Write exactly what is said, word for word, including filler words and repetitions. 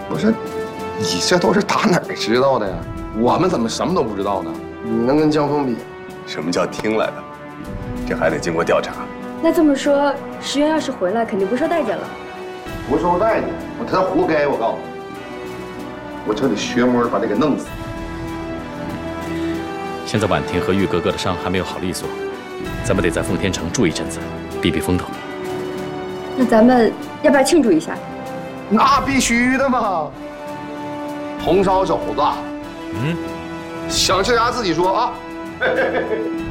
不是，你这都是打哪儿知道的呀？我们怎么什么都不知道呢？你能跟江峰比？ 什么叫听来的？这还得经过调查。 那这么说，石原要是回来，肯定不受待见了。 不受待见，我他活该！我告诉你，我这得学摸着把他给弄死。 现在婉婷和玉格格的伤还没有好利索，咱们得在奉天城住一阵子，避避风头。 那咱们要不要庆祝一下？ 那必须的嘛！红烧肘子， 嗯， 想吃啥自己说啊。嘿嘿嘿嘿